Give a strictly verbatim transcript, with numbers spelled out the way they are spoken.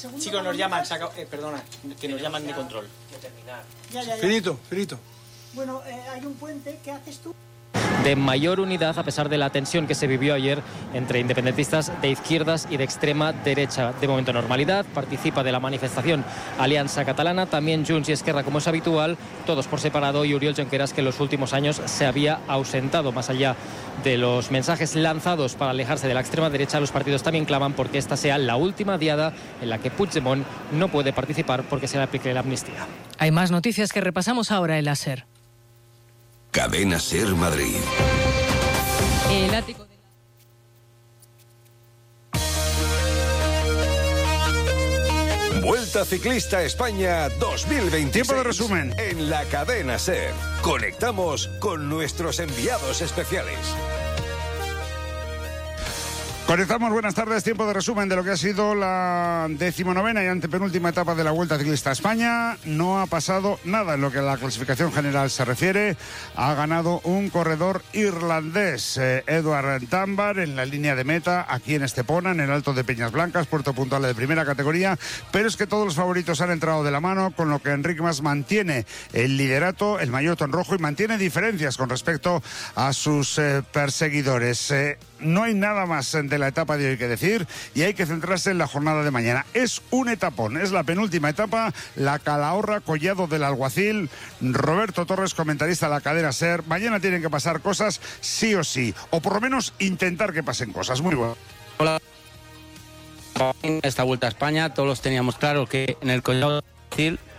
Chicos, nos llaman, saca, eh, perdona, que nos llaman de control. Ya, ya, ya. Finito, finito. Bueno, eh, hay un puente, ¿qué haces tú? De mayor unidad a pesar de la tensión que se vivió ayer entre independentistas de izquierdas y de extrema derecha. De momento normalidad, participa de la manifestación Alianza Catalana, también Junts y Esquerra como es habitual, todos por separado, y Oriol Junqueras, que en los últimos años se había ausentado. Más allá de los mensajes lanzados para alejarse de la extrema derecha, los partidos también claman porque esta sea la última diada en la que Puigdemont no puede participar porque se le aplique la amnistía. Hay más noticias que repasamos ahora en la SER. Cadena SER Madrid. El ático de... Vuelta Ciclista España dos mil veintiséis. Tiempo de resumen en la Cadena SER. Conectamos con nuestros enviados especiales. Conectamos, buenas tardes, tiempo de resumen de lo que ha sido la decimonovena y antepenúltima etapa de la Vuelta Ciclista a España. No ha pasado nada en lo que a la clasificación general se refiere. Ha ganado un corredor irlandés, eh, Edward Dunbar, en la línea de meta, aquí en Estepona, en el Alto de Peñas Blancas, puerto puntual de primera categoría. Pero es que todos los favoritos han entrado de la mano, con lo que Enric Mas mantiene el liderato, el maillot rojo, y mantiene diferencias con respecto a sus eh, perseguidores. Eh, No hay nada más de la etapa de hoy que decir y hay que centrarse en la jornada de mañana. Es un etapón, es la penúltima etapa, la Calahorra Collado del Alguacil. Roberto Torres, comentarista de la cadena SER. Mañana tienen que pasar cosas sí o sí, o por lo menos intentar que pasen cosas. Muy bueno. Hola. En esta Vuelta a España todos teníamos claro que en el Collado del Alguacil